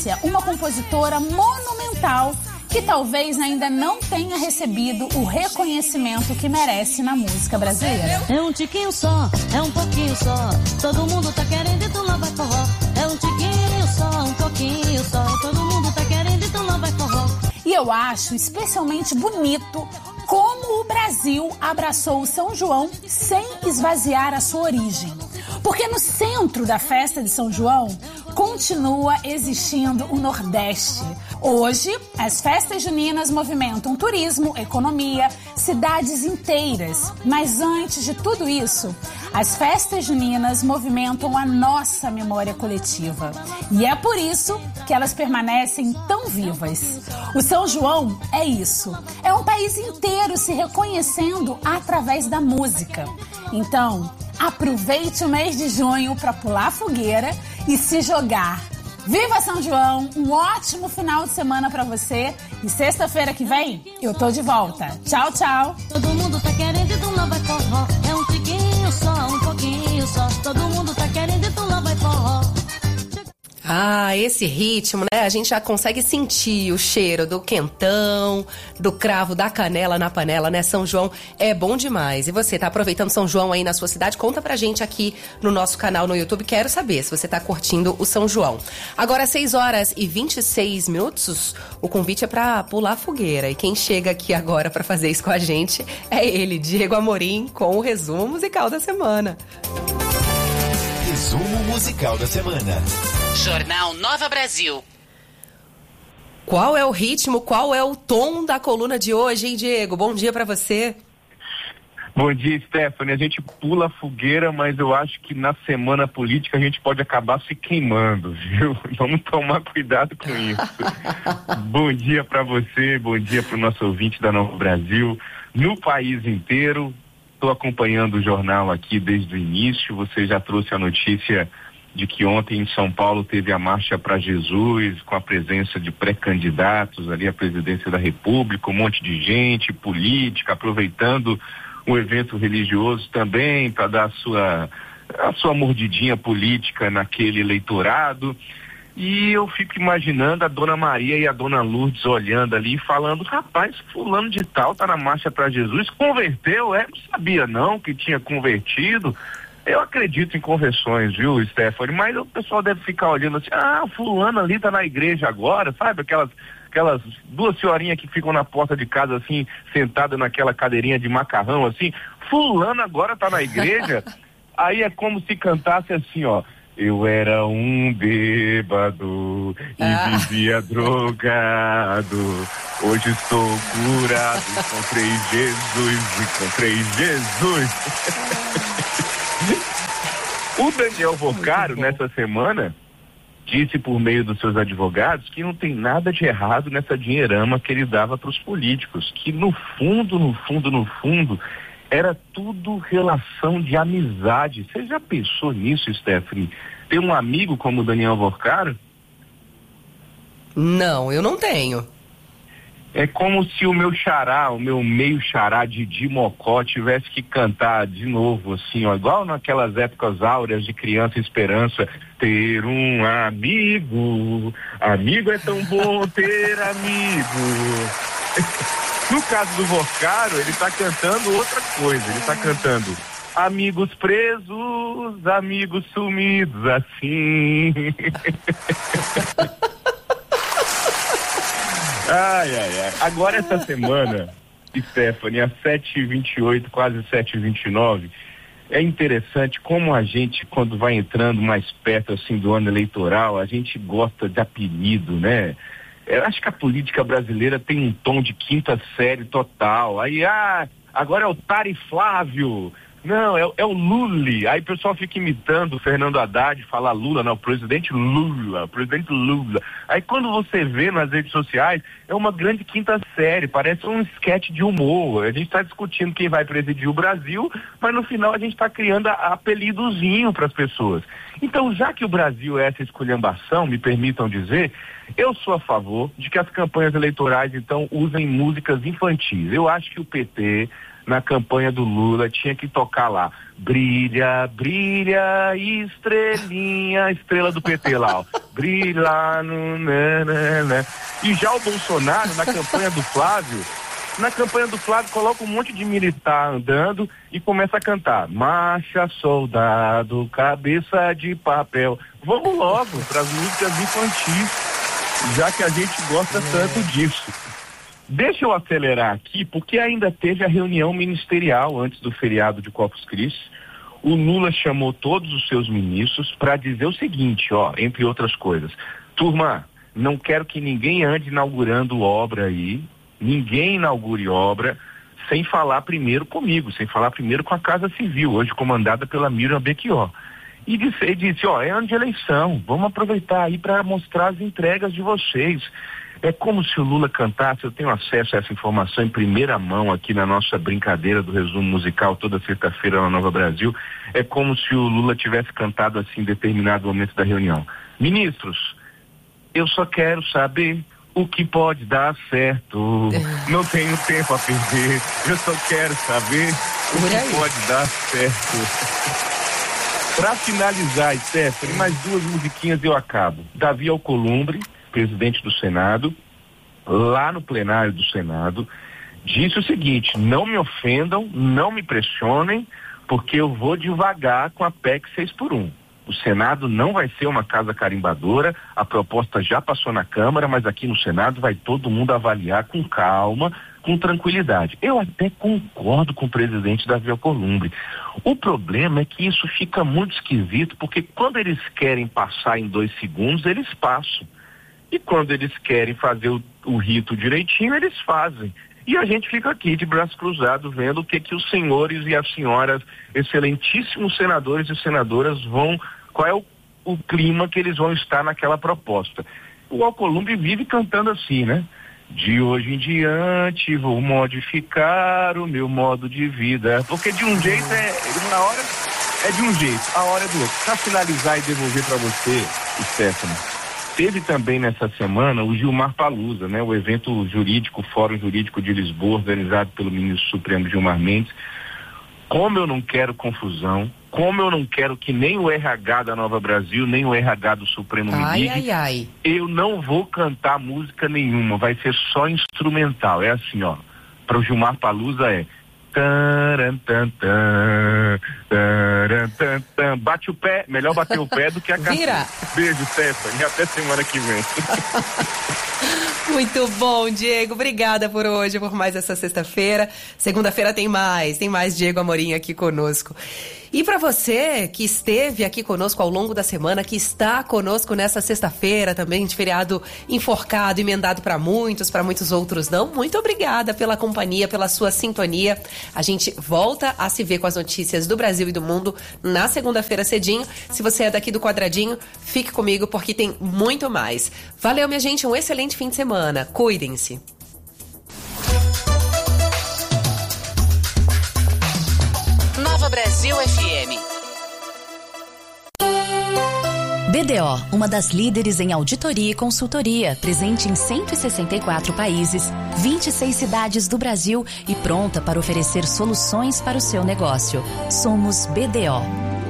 Cássia, uma compositora monumental que talvez ainda não tenha recebido o reconhecimento que merece na música brasileira. É um tiquinho só, é um pouquinho só, todo mundo tá querendo e tu lá vai forró. É um tiquinho só, um pouquinho só, todo mundo tá querendo e tu lá vai forró. E eu acho especialmente bonito como o Brasil abraçou o São João sem esvaziar a sua origem. Porque no centro da festa de São João continua existindo o Nordeste. Hoje, as festas juninas movimentam turismo, economia, cidades inteiras. Mas antes de tudo isso, as festas juninas movimentam a nossa memória coletiva. E é por isso que elas permanecem tão vivas. O São João é isso. É um país inteiro se reconhecendo através da música. Então, aproveite o mês de junho para pular fogueira e se jogar. Viva São João, um ótimo final de semana pra você. E sexta-feira que vem, eu tô de volta. Tchau, tchau. Todo mundo tá querendo e tu lá vai forró. É um tiquinho só, um pouquinho só, todo mundo tá querendo e tu lá vai forró. Ah, esse ritmo, né? A gente já consegue sentir o cheiro do quentão, do cravo, da canela na panela, né? São João é bom demais. E você tá aproveitando São João aí na sua cidade? Conta pra gente aqui no nosso canal no YouTube. Quero saber se você tá curtindo o São João. Agora, 6h26, o convite é pra pular a fogueira. E quem chega aqui agora pra fazer isso com a gente é ele, Diego Amorim, com o resumo musical da semana. Resumo musical da semana. Jornal Nova Brasil. Qual é o ritmo, qual é o tom da coluna de hoje, hein, Diego? Bom dia pra você. Bom dia, Stephanie. A gente pula a fogueira, mas eu acho que na semana política a gente pode acabar se queimando, viu? Vamos tomar cuidado com isso. Bom dia pra você, bom dia pro nosso ouvinte da Nova Brasil. No país inteiro, estou acompanhando o jornal aqui desde o início. Você já trouxe a notícia de que ontem em São Paulo teve a Marcha para Jesus, com a presença de pré-candidatos ali à presidência da República, um monte de gente, política, aproveitando o evento religioso também para dar a sua mordidinha política naquele eleitorado. E eu fico imaginando a Dona Maria e a Dona Lourdes olhando ali e falando: rapaz, fulano de tal tá na Marcha para Jesus, converteu? Não sabia não que tinha convertido. Eu acredito em conversões, viu, Stephanie? Mas o pessoal deve ficar olhando assim: fulano ali tá na igreja agora, sabe? Aquelas duas senhorinhas que ficam na porta de casa assim, sentada naquela cadeirinha de macarrão assim, fulano agora tá na igreja. Aí é como se cantasse assim, ó: eu era um bêbado e vivia drogado, hoje estou curado, encontrei Jesus. O Daniel Vocaro, nessa semana, disse por meio dos seus advogados que não tem nada de errado nessa dinheirama que ele dava para os políticos, que no fundo, era tudo relação de amizade. Você já pensou nisso, Stephanie? Ter um amigo como o Daniel Vocaro? Não, eu não tenho. É como se o meu meio xará Didi Mocó tivesse que cantar de novo, assim, ó, igual naquelas épocas áureas de Criança Esperança: ter um amigo é tão bom ter amigo. No caso do Vocaro, ele tá cantando outra coisa, ele tá cantando: amigos presos, amigos sumidos, assim. Ai. Agora essa semana, Stephanie, às 7h28, quase 7h29, é interessante como a gente, quando vai entrando mais perto assim do ano eleitoral, a gente gosta de apelido, né? Eu acho que a política brasileira tem um tom de quinta série total. Aí, agora é o Tari Flávio. Não, é o Lully. Aí o pessoal fica imitando o Fernando Haddad, fala Lula, não, presidente Lula. Aí quando você vê nas redes sociais, é uma grande quinta série, parece um esquete de humor. A gente está discutindo quem vai presidir o Brasil, mas no final a gente está criando apelidozinho para as pessoas. Então, já que o Brasil é essa esculhambação, me permitam dizer, eu sou a favor de que as campanhas eleitorais, então, usem músicas infantis. Eu acho que o PT na campanha do Lula, tinha que tocar lá, brilha, brilha, estrelinha, estrela do PT lá, ó, brilha no nanana. E já o Bolsonaro, na campanha do Flávio, coloca um monte de militar andando e começa a cantar, marcha soldado, cabeça de papel. Vamos logo para as músicas infantis, já que a gente gosta tanto disso. Deixa eu acelerar aqui, porque ainda teve a reunião ministerial antes do feriado de Corpus Christi. O Lula chamou todos os seus ministros para dizer o seguinte, ó, entre outras coisas. Turma, não quero que ninguém ande inaugurando obra aí, ninguém inaugure obra sem falar primeiro comigo, sem falar primeiro com a Casa Civil, hoje comandada pela Miriam Becchior. E disse, ó, é ano de eleição, vamos aproveitar aí para mostrar as entregas de vocês. É como se o Lula cantasse, eu tenho acesso a essa informação em primeira mão aqui na nossa brincadeira do resumo musical toda sexta-feira na Nova Brasil, é como se o Lula tivesse cantado assim em determinado momento da reunião. Ministros, eu só quero saber o que pode dar certo, não tenho tempo a perder, eu só quero saber o que pode dar certo. Para finalizar, Stephanie, mais duas musiquinhas e eu acabo. Davi Alcolumbre, presidente do Senado, lá no plenário do Senado, disse o seguinte, não me ofendam, não me pressionem, porque eu vou devagar com a PEC 6x1. O Senado não vai ser uma casa carimbadora, a proposta já passou na Câmara, mas aqui no Senado vai todo mundo avaliar com calma, com tranquilidade. Eu até concordo com o presidente Davi Alcolumbre. O problema é que isso fica muito esquisito, porque quando eles querem passar em 2 segundos, eles passam. E quando eles querem fazer o rito direitinho, eles fazem. E a gente fica aqui de braço cruzado vendo o que os senhores e as senhoras, excelentíssimos senadores e senadoras qual é o clima que eles vão estar naquela proposta. O Alcolumbre vive cantando assim, né? De hoje em diante vou modificar o meu modo de vida. Porque de um jeito uma hora é de um jeito, a hora é do outro. Para finalizar e devolver para você, Stephanie, teve também nessa semana o Gilmar Palusa, né? O evento jurídico, o Fórum Jurídico de Lisboa, organizado pelo ministro Supremo Gilmar Mendes. Como eu não quero confusão, como eu não quero que nem o RH da Nova Brasil, nem o RH do Supremo me ligue, eu não vou cantar música nenhuma, vai ser só instrumental. É assim, ó, para o Gilmar Palusa é bate o pé, melhor bater o pé do que a canção. Beijo, Stephanie, até semana que vem. Muito bom, Diego, obrigada por hoje, por mais essa sexta-feira. Segunda-feira tem mais Diego Amorim aqui conosco. E para você que esteve aqui conosco ao longo da semana, que está conosco nessa sexta-feira também, de feriado enforcado, emendado para muitos outros não, muito obrigada pela companhia, pela sua sintonia. A gente volta a se ver com as notícias do Brasil e do mundo na segunda-feira cedinho. Se você é daqui do Quadradinho, fique comigo porque tem muito mais. Valeu, minha gente, um excelente fim de semana. Cuidem-se. Nova Brasil FM. BDO, uma das líderes em auditoria e consultoria, presente em 164 países, 26 cidades do Brasil e pronta para oferecer soluções para o seu negócio. Somos BDO.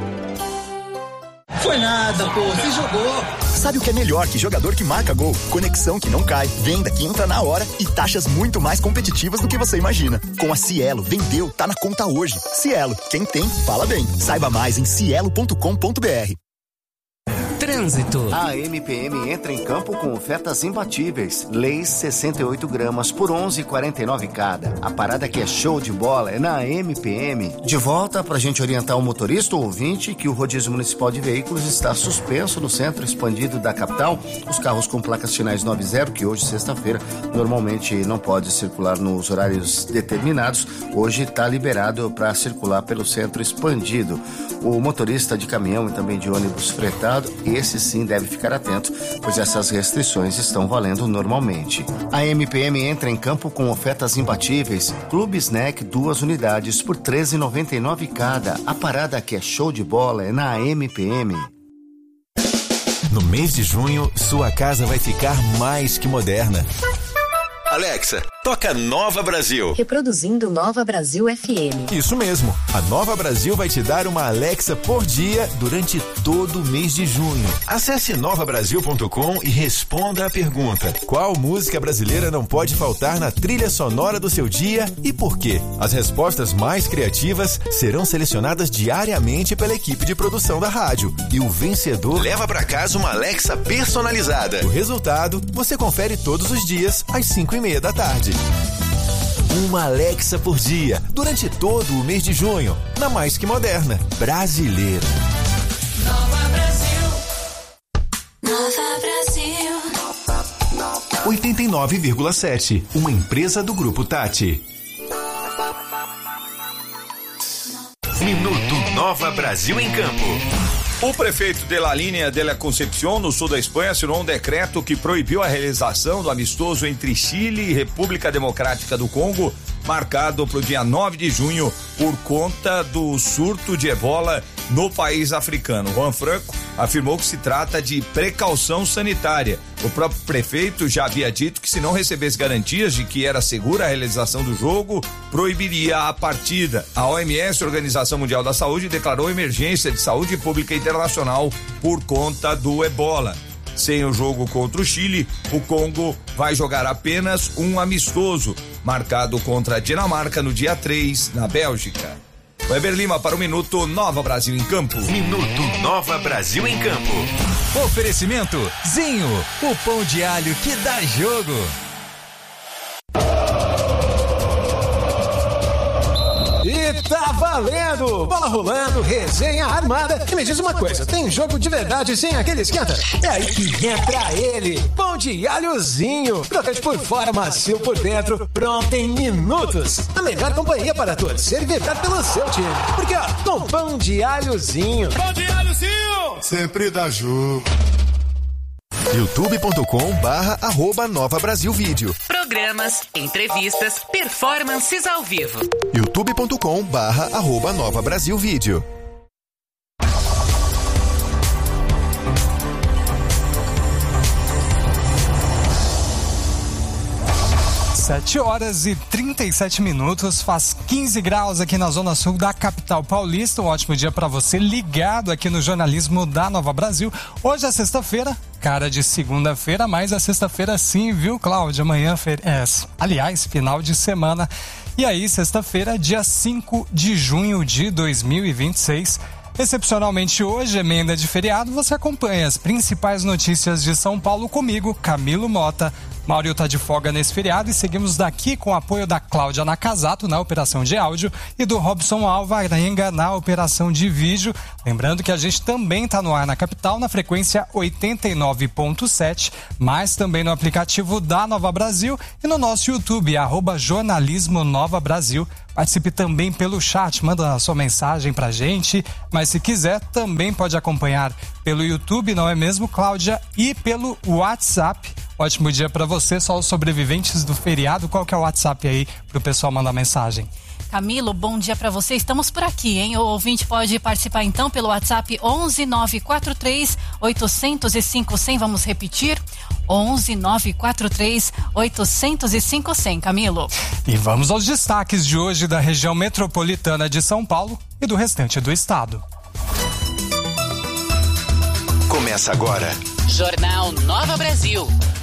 Foi nada, pô, você jogou. Sabe o que é melhor que jogador que marca gol? Conexão que não cai, venda que entra na hora e taxas muito mais competitivas do que você imagina. Com a Cielo, vendeu, tá na conta hoje. Cielo, quem tem, fala bem. Saiba mais em cielo.com.br. Trânsito. A MPM entra em campo com ofertas imbatíveis. Leis 68 gramas por 11,49 cada. A parada que é show de bola é na MPM. De volta pra gente orientar o motorista ou ouvinte que o rodízio municipal de veículos está suspenso no centro expandido da capital. Os carros com placas finais 90, que hoje, sexta-feira, normalmente não pode circular nos horários determinados, hoje está liberado para circular pelo centro expandido. O motorista de caminhão e também de ônibus fretado, esse sim deve ficar atento, pois essas restrições estão valendo normalmente. A MPM entra em campo com ofertas imbatíveis. Clube Snack, 2 unidades por R$ 13,99 cada. A parada que é show de bola é na MPM. No mês de junho, sua casa vai ficar mais que moderna. Alexa, toca toca Nova Brasil. Reproduzindo Nova Brasil FM. Isso mesmo. A Nova Brasil vai te dar uma Alexa por dia durante todo o mês de junho. Acesse novabrasil.com e responda a pergunta: qual música brasileira não pode faltar na trilha sonora do seu dia e por quê? As respostas mais criativas serão selecionadas diariamente pela equipe de produção da rádio e o vencedor leva pra casa uma Alexa personalizada. O resultado você confere todos os dias às 5:30 da tarde. Uma Alexa por dia, durante todo o mês de junho, na Mais Que Moderna, brasileira. Nova Brasil. Nova Brasil. 89,7, uma empresa do Grupo Tati. Minuto Nova Brasil em Campo. O prefeito de La Línea de la Concepción, no sul da Espanha, assinou um decreto que proibiu a realização do amistoso entre Chile e República Democrática do Congo, marcado para o dia 9 de junho, por conta do surto de ebola no país africano. Juan Franco afirmou que se trata de precaução sanitária. O próprio prefeito já havia dito que, se não recebesse garantias de que era segura a realização do jogo, proibiria a partida. A OMS, Organização Mundial da Saúde, declarou emergência de saúde pública internacional por conta do ebola. Sem o jogo contra o Chile, o Congo vai jogar apenas um amistoso, marcado contra a Dinamarca no dia 3, na Bélgica. Weber Lima para o Minuto Nova Brasil em Campo. Minuto Nova Brasil em Campo. Oferecimento Zinho, o pão de alho que dá jogo. E tá valendo! Bola rolando, resenha armada. E me diz uma coisa, tem jogo de verdade sem aquele esquenta? É aí que entra ele, pão de alhozinho. Crocante por fora, macio por dentro, pronto em minutos. A melhor companhia para torcer e vibrar pelo seu time. Porque ó, com pão de alhozinho. Pão de alhozinho! Sempre dá jogo. youtube.com/@Nova Brasil Vídeo. Programas, entrevistas, performances ao vivo. youtube.com/@Nova Brasil Vídeo. Sete horas e 37 minutos, faz 15 graus aqui na zona sul da capital paulista. Um ótimo dia para você ligado aqui no jornalismo da Nova Brasil. Hoje é sexta-feira, cara de segunda-feira, mas é sexta-feira sim, viu, Cláudia? Amanhã, aliás, final de semana. E aí, sexta-feira, dia 5 de junho de 2026. Excepcionalmente hoje, emenda de feriado, você acompanha as principais notícias de São Paulo comigo, Camilo Mota. Mauro tá de folga nesse feriado e seguimos daqui com o apoio da Cláudia Nakazato na operação de áudio e do Robson Alvarenga na operação de vídeo. Lembrando que a gente também tá no ar na capital na frequência 89.7, mas também no aplicativo da Nova Brasil e no nosso YouTube, @Jornalismo Nova Brasil. Participe também pelo chat, manda a sua mensagem pra gente, mas se quiser também pode acompanhar pelo YouTube, não é mesmo, Cláudia? E pelo WhatsApp. Ótimo dia para você, só os sobreviventes do feriado. Qual que é o WhatsApp aí pro pessoal mandar mensagem? Camilo, bom dia para você. Estamos por aqui, hein? O ouvinte pode participar então pelo WhatsApp 11 943 805 100. Vamos repetir? 11 943 805 100, Camilo. E vamos aos destaques de hoje da região metropolitana de São Paulo e do restante do estado. Começa agora. Jornal Nova Brasil.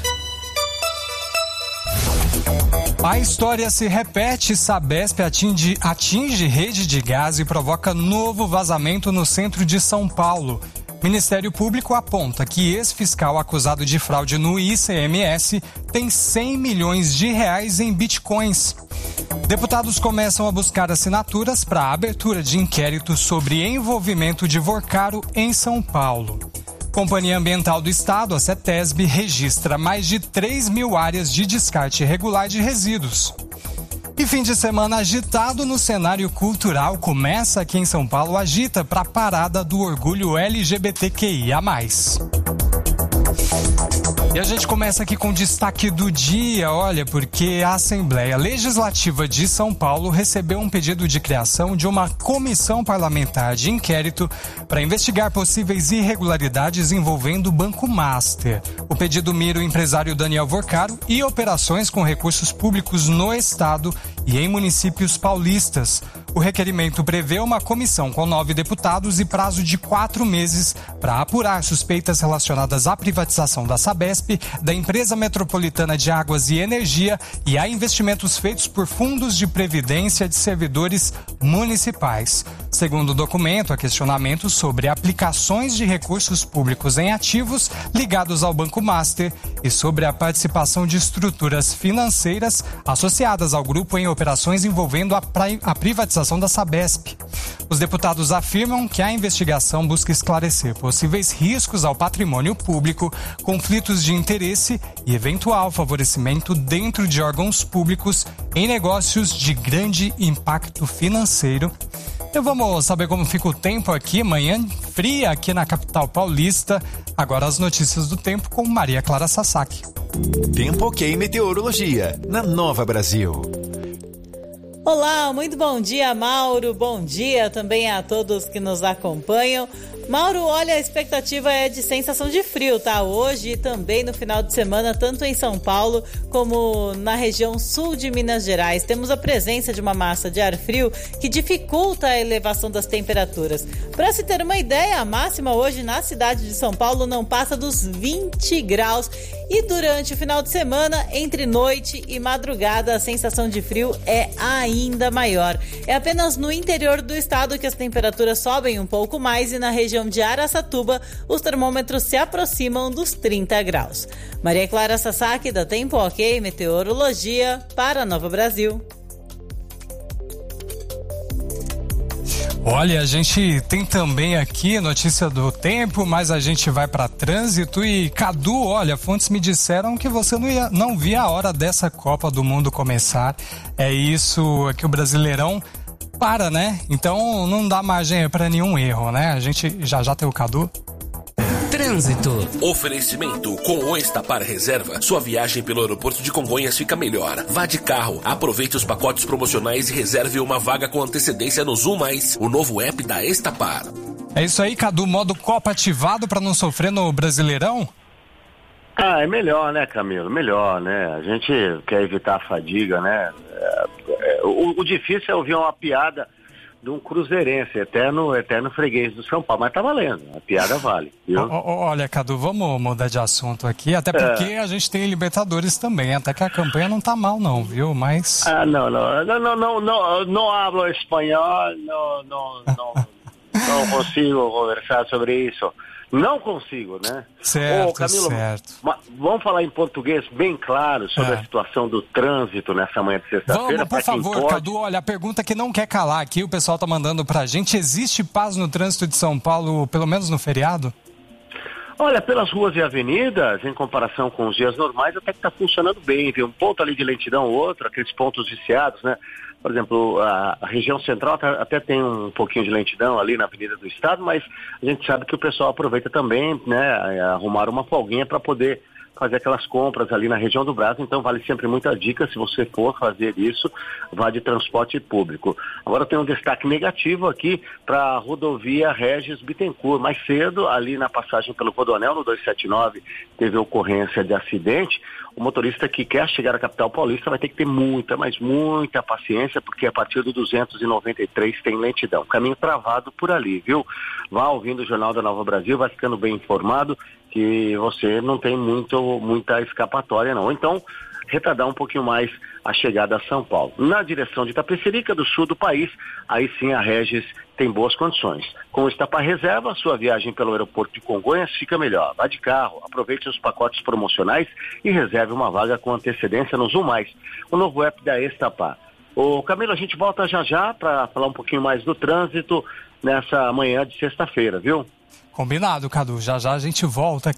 A história se repete. Sabesp atinge rede de gás e provoca novo vazamento no centro de São Paulo. Ministério Público aponta que ex-fiscal acusado de fraude no ICMS tem 100 milhões de reais em bitcoins. Deputados começam a buscar assinaturas para a abertura de inquérito sobre envolvimento de Vorcaro em São Paulo. Companhia Ambiental do Estado, a CETESB, registra mais de 3 mil áreas de descarte irregular de resíduos. E fim de semana agitado no cenário cultural. Começa aqui em São Paulo, agita para a parada do orgulho LGBTQIA+. E a gente começa aqui com o destaque do dia, olha, porque a Assembleia Legislativa de São Paulo recebeu um pedido de criação de uma comissão parlamentar de inquérito para investigar possíveis irregularidades envolvendo o Banco Master. O pedido mira o empresário Daniel Vorcaro e operações com recursos públicos no estado e em municípios paulistas. O requerimento prevê uma comissão com 9 deputados e prazo de 4 meses para apurar suspeitas relacionadas à privatização da Sabesp, da Empresa Metropolitana de Águas e Energia e a investimentos feitos por fundos de previdência de servidores municipais. Segundo o documento, há questionamentos sobre aplicações de recursos públicos em ativos ligados ao Banco Master e sobre a participação de estruturas financeiras associadas ao grupo em operações envolvendo a privatização da Sabesp. Os deputados afirmam que a investigação busca esclarecer possíveis riscos ao patrimônio público, conflitos de interesse e eventual favorecimento dentro de órgãos públicos em negócios de grande impacto financeiro. E vamos saber como fica o tempo aqui, manhã fria aqui na capital paulista. Agora as notícias do tempo com Maria Clara Sasaki. Tempo OK Meteorologia, na Nova Brasil. Olá, muito bom dia, Mauro. Bom dia também a todos que nos acompanham. Mauro, olha, a expectativa é de sensação de frio, tá? Hoje e também no final de semana, tanto em São Paulo como na região sul de Minas Gerais. Temos a presença de uma massa de ar frio que dificulta a elevação das temperaturas. Para se ter uma ideia, a máxima hoje na cidade de São Paulo não passa dos 20 graus. E durante o final de semana, entre noite e madrugada, a sensação de frio é ainda maior. É apenas no interior do estado que as temperaturas sobem um pouco mais e na região de Araçatuba, os termômetros se aproximam dos 30 graus. Maria Clara Sasaki, da Tempo OK Meteorologia, para Nova Brasil. Olha, a gente tem também aqui notícia do tempo, mas a gente vai para trânsito e Cadu, olha, fontes me disseram que você não via a hora dessa Copa do Mundo começar. É isso, aqui o Brasileirão para, né? Então não dá margem para nenhum erro, né? A gente já tem o Cadu. Trânsito. Oferecimento com o Estapar Reserva. Sua viagem pelo aeroporto de Congonhas fica melhor. Vá de carro, aproveite os pacotes promocionais e reserve uma vaga com antecedência no Zoom+, o novo app da Estapar. É isso aí, Cadu. Modo Copa ativado para não sofrer no Brasileirão? É melhor, né, Camilo? Melhor, né? A gente quer evitar a fadiga, né? O difícil é ouvir uma piada de um cruzeirense, eterno freguês do São Paulo, mas tá valendo, a piada vale, viu? Olha, Cadu, vamos mudar de assunto aqui, até porque a gente tem Libertadores também, até que a campanha não tá mal não, viu? Mas... não hablo espanhol, não consigo conversar sobre isso. Não consigo, né? Certo, Camilo, certo. Vamos falar em português bem claro sobre a situação do trânsito nessa manhã de sexta-feira. Vamos, por favor, Cadu, olha, a pergunta que não quer calar aqui, o pessoal tá mandando pra gente, existe paz no trânsito de São Paulo, pelo menos no feriado? Olha, pelas ruas e avenidas, em comparação com os dias normais, até que tá funcionando bem, viu? Um ponto ali de lentidão, outro, aqueles pontos viciados, né? Por exemplo, a região central até tem um pouquinho de lentidão ali na Avenida do Estado, mas a gente sabe que o pessoal aproveita também, né, arrumar uma folguinha para poder fazer aquelas compras ali na região do Brás, então vale sempre muita dica, se você for fazer isso, vá de transporte público. Agora tem um destaque negativo aqui para a rodovia Regis Bittencourt. Mais cedo, ali na passagem pelo Rodoanel, no 279, teve ocorrência de acidente. O motorista que quer chegar à capital paulista vai ter que ter muita, mas muita paciência, porque a partir do 293 tem lentidão. Caminho travado por ali, viu? Vá ouvindo o Jornal da Nova Brasil, vai ficando bem informado que você não tem muita escapatória, não. Então, retardar um pouquinho mais a chegada a São Paulo. Na direção de Itapecerica, do sul do país, aí sim a Regis tem boas condições. Com o Estapar Reserva, sua viagem pelo aeroporto de Congonhas fica melhor. Vá de carro, aproveite os pacotes promocionais e reserve uma vaga com antecedência no Zoom+, o novo app da Estapar. Ô Camilo, a gente volta já para falar um pouquinho mais do trânsito nessa manhã de sexta-feira, viu? Combinado, Cadu. Já a gente volta aqui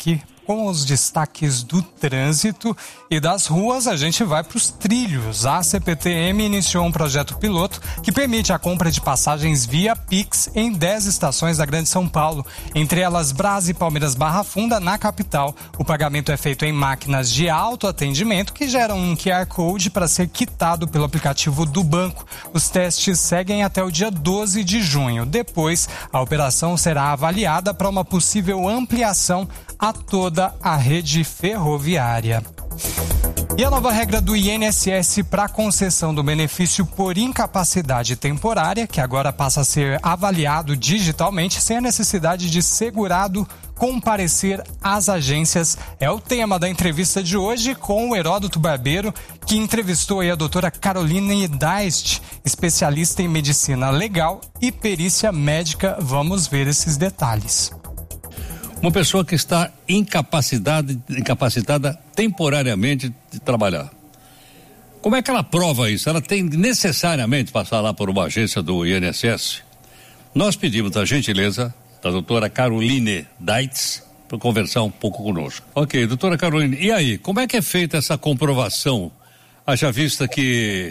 com os destaques do trânsito e das ruas. A gente vai para os trilhos. A CPTM iniciou um projeto piloto que permite a compra de passagens via Pix em 10 estações da Grande São Paulo, entre elas Brás e Palmeiras Barra Funda, na capital. O pagamento é feito em máquinas de autoatendimento que geram um QR Code para ser quitado pelo aplicativo do banco. Os testes seguem até o dia 12 de junho. Depois, a operação será avaliada para uma possível ampliação a toda a rede ferroviária. E a nova regra do INSS para concessão do benefício por incapacidade temporária, que agora passa a ser avaliado digitalmente sem a necessidade de segurado comparecer às agências, é o tema da entrevista de hoje com o Heródoto Barbeiro, que entrevistou aí a doutora Caroline Deist, especialista em medicina legal e perícia médica. Vamos ver esses detalhes. Uma pessoa que está incapacitada temporariamente de trabalhar. Como é que ela prova isso? Ela tem necessariamente passar lá por uma agência do INSS? Nós pedimos a gentileza da doutora Caroline Deist para conversar um pouco conosco. Ok, doutora Caroline, e aí, como é que é feita essa comprovação? Haja vista que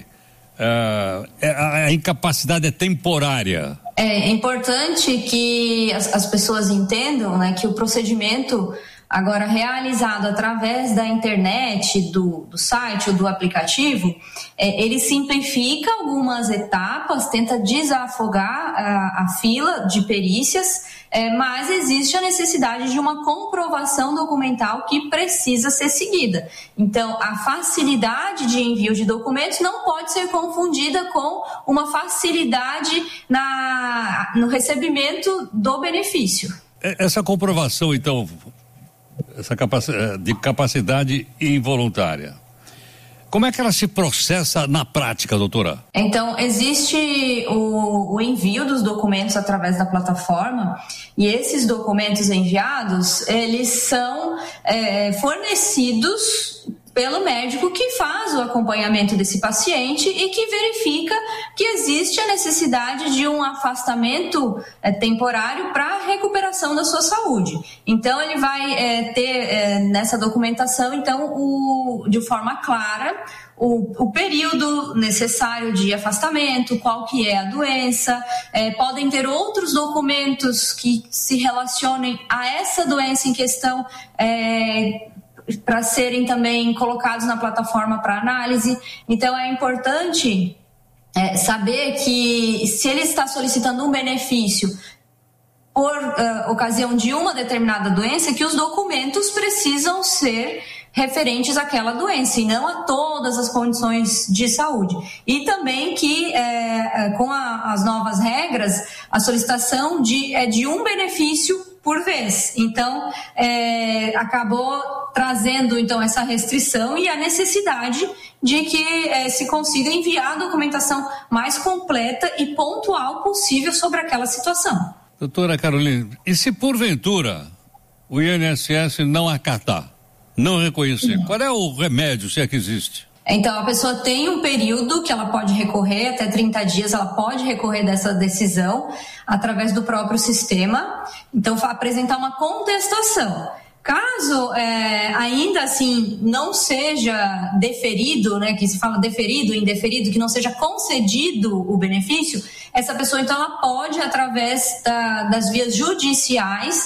a incapacidade é temporária. É importante que as pessoas entendam, né, que o procedimento agora realizado através da internet, do site ou do aplicativo, ele simplifica algumas etapas, tenta desafogar a fila de perícias, mas existe a necessidade de uma comprovação documental que precisa ser seguida. Então, a facilidade de envio de documentos não pode ser confundida com uma facilidade no recebimento do benefício. Essa comprovação, então, de capacidade involuntária, como é que ela se processa na prática, doutora? Então, existe o envio dos documentos através da plataforma, e esses documentos enviados, eles são fornecidos pelo médico que faz o acompanhamento desse paciente e que verifica que existe a necessidade de um afastamento temporário para a recuperação da sua saúde. Então, ele vai ter nessa documentação, então, de forma clara, o período necessário de afastamento, qual que é a doença, podem ter outros documentos que se relacionem a essa doença em questão, para serem também colocados na plataforma para análise. Então, é importante saber que se ele está solicitando um benefício por ocasião de uma determinada doença, que os documentos precisam ser referentes àquela doença e não a todas as condições de saúde. E também que com as novas regras, a solicitação de um benefício por vez. Então, acabou trazendo então essa restrição e a necessidade de que se consiga enviar a documentação mais completa e pontual possível sobre aquela situação. Doutora Caroline, e se porventura o INSS não acatar, não reconhecer, qual é o remédio, se é que existe? Então, a pessoa tem um período que ela pode recorrer, até 30 dias ela pode recorrer dessa decisão através do próprio sistema. Então, apresentar uma contestação. Caso ainda assim não seja deferido, né, que se fala deferido, indeferido, que não seja concedido o benefício, essa pessoa então ela pode, através das vias judiciais,